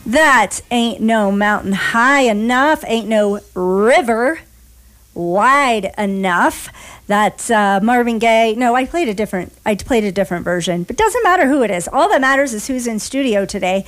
That ain't no mountain high enough, ain't no river wide enough. That's Marvin Gaye. No, I played a different version, but doesn't matter who it is. All that matters is who's in studio today.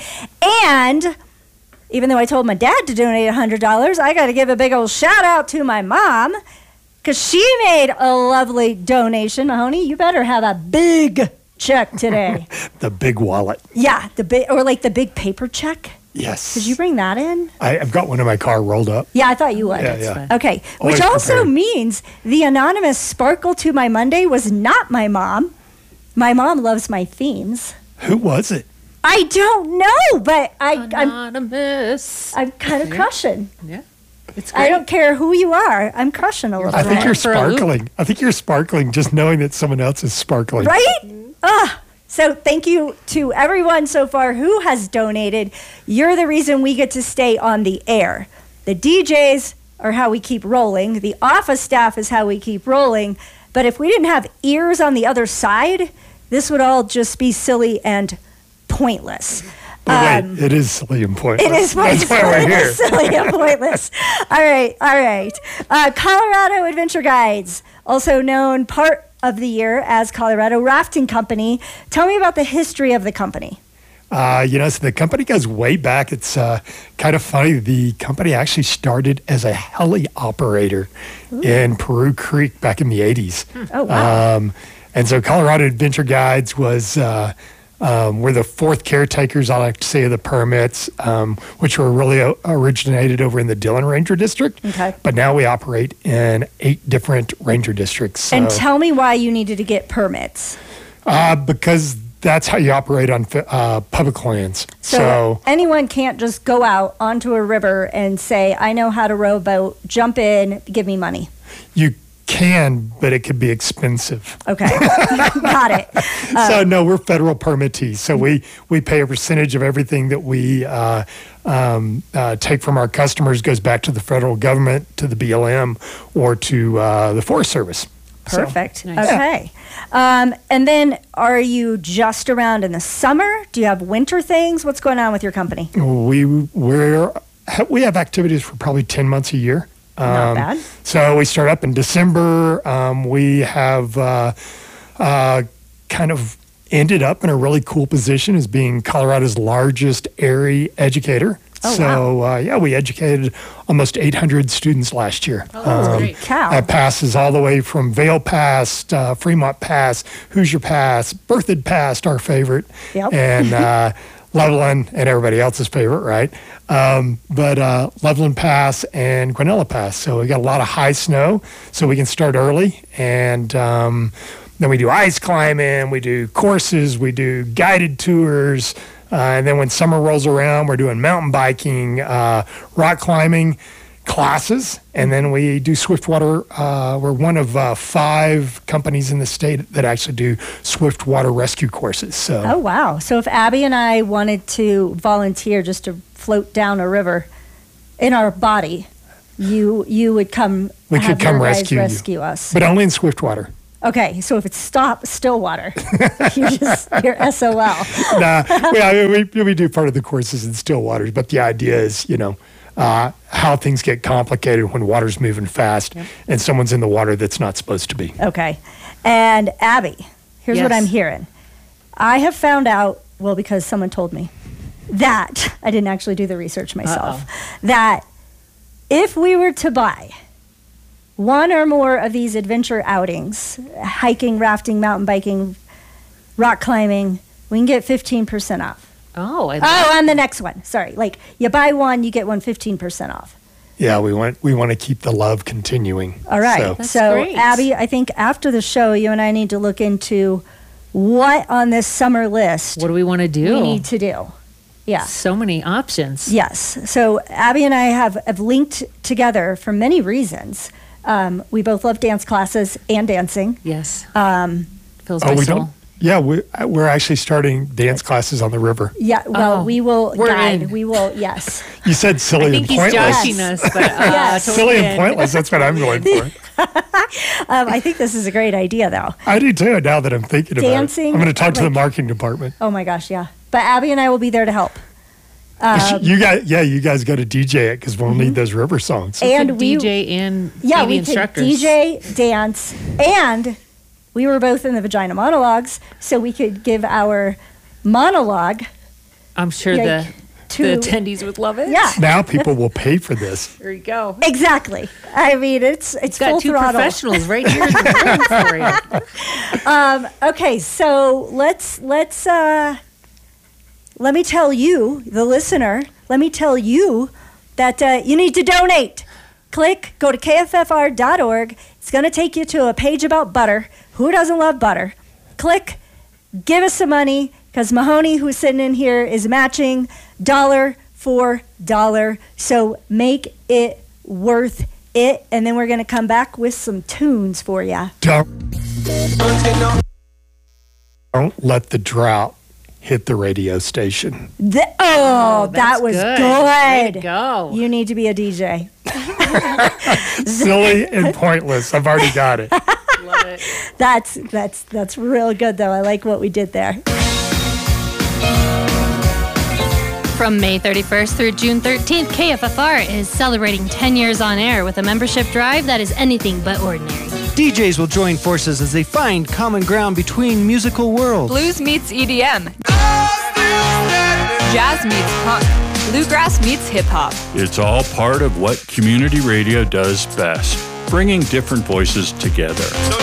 And even though I told my dad to donate $100, I got to give a big old shout out to my mom because she made a lovely donation. Mahoney, you better have a big check today. The big wallet. Yeah, the big paper check. Yes. Did you bring that in? I've got one in my car rolled up. Yeah, I thought you would. Yeah. Okay, Always which also prepared. means the anonymous sparkle to my Monday was not my mom. My mom loves my themes. Who was it? I don't know, but I'm Anonymous. kind of crushing. Yeah. It's great. I don't care who you are. I'm crushing a little I think bit. you're For a loop. sparkling. I think you're sparkling just knowing that someone else is sparkling. Right? So thank you to everyone so far who has donated. You're the reason we get to stay on the air. The DJs are how we keep rolling. The office staff is how we keep rolling. But if we didn't have ears on the other side, this would all just be silly and pointless. But wait, it is silly and pointless. It is pointless. That's why we're It here. is silly and pointless. All right. Colorado Adventure Guides, also known part of the year as Colorado Rafting Company. Tell me about the history of the company. So the company goes way back. It's kind of funny. The company actually started as a heli operator in Peru Creek back in the 80s. Oh, wow. And so Colorado Adventure Guides was, we're the fourth caretakers, I like to say, of the permits, which were really originated over in the Dillon Ranger District. Okay. But now we operate in 8 different ranger districts. So, And tell me why you needed to get permits. because that's how you operate on public lands. So anyone can't just go out onto a river and say, I know how to row a boat, jump in, give me money. You can, but it could be expensive. Okay. Got it. So no, we're federal permittees. So we pay a percentage of everything that we take from our customers goes back to the federal government, to the BLM, or to the Forest Service. So, Perfect. Nice. Okay. And then are you just around in the summer? Do you have winter things? What's going on with your company? we have activities for probably 10 months a year. Not bad. So we start up in December. We have kind of ended up in a really cool position as being Colorado's largest AIRI educator. Oh, So, we educated almost 800 students last year. that's great. Cow. That passes all the way from Vail Pass, Fremont Pass, Hoosier Pass, Berthoud Pass, our favorite, Yep. and Loveland and everybody else's favorite, right? But Loveland Pass and Guanella Pass. So we got a lot of high snow, so we can start early. And then we do ice climbing, we do courses, we do guided tours. And then when summer rolls around, we're doing mountain biking, rock climbing classes. And then we do Swiftwater. We're one of 5 companies in the state that actually do Swiftwater rescue courses. So. Oh, wow. So if Abby and I wanted to volunteer just to float down a river in our body, you would come. We could have come your guys rescue you. rescue us. But only in Swiftwater. Okay, so if it's Stillwater, you're SOL. Nah, we do part of the courses in still waters, but the idea is, how things get complicated when water's moving fast and someone's in the water that's not supposed to be. Okay, and Abby, here's what Yes. I'm hearing. I have found out, well, because someone told me, that I didn't actually do the research myself, that if we were to buy one or more of these adventure outings, hiking, rafting, mountain biking, rock climbing, we can get 15% off. Oh, On the next one. Sorry. Like you buy one, you get one 15% off. Yeah, we want to keep the love continuing. All right. So, That's So, great. Abby, I think after the show, you and I need to look into what on this summer list what do we want to do? we need to do. Yeah. So many options. Yes. So Abby and I have linked together for many reasons. We both love dance classes and dancing. Yes. Fills oh, my we soul. don't. Yeah, we're actually starting dance classes on the river. Yeah. Well, Oh, we will we're guide. in. We will. Yes. You said silly I think and he's pointless. joshing us, but Yes. totally Silly in. and pointless. That's what I'm going for. I think this is a great idea, though. I do too. Now that I'm thinking about it, Dancing, I'm going to talk to the like- marketing department. Oh my gosh, yeah. But Abby and I will be there to help. You guys got to DJ it because we'll need those river songs. And Could we DJ and yeah, be we instructors. could DJ, dance, and we were both in the Vagina Monologues, so we could give our monologue. I'm sure Yeah, the attendees would love it. Yeah, Now people will pay for this. There you go. exactly. I mean, it's It's full got two throttle. professionals right here in the room for you. Okay, so let's let me tell you, the listener. Let me tell you that you need to donate. Go to kffr.org. It's going to take you to a page about butter. Who doesn't love butter? Click, give us some money, because Mahoney, who's sitting in here, is matching dollar for dollar. So make it worth it, and then we're going to come back with some tunes for you. Don't let the drought hit the radio station. That That's was good. good. Way to go. You need to be a DJ. Silly and pointless. I've already got it. Love it. That's real good though. I like what we did there. From May 31st through June 13th, KFFR is celebrating 10 years on air with a membership drive that is anything but ordinary. DJs will join forces as they find common ground between musical worlds. Blues meets EDM. Jazz meets punk. Bluegrass meets hip-hop. It's all part of what community radio does best, bringing different voices together.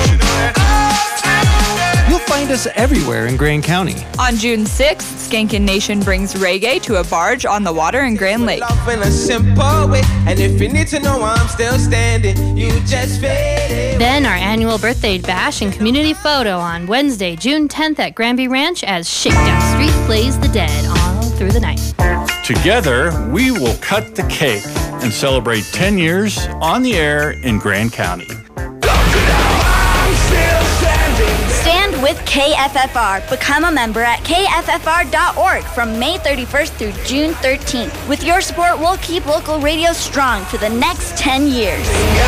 You'll find us everywhere in Grand County. On June 6th, Skankin' Nation brings reggae to a barge on the water in Grand Lake. In a simple way, and if you need to know why I'm still standing, you just faded. Then our annual birthday bash and community photo on Wednesday, June 10th at Granby Ranch as Shakedown Street plays the dead all through the night. Together, we will cut the cake and celebrate 10 years on the air in Grand County. Stand with KFFR. Become a member at kffr.org from May 31st through June 13th. With your support, we'll keep local radio strong for the next 10 years.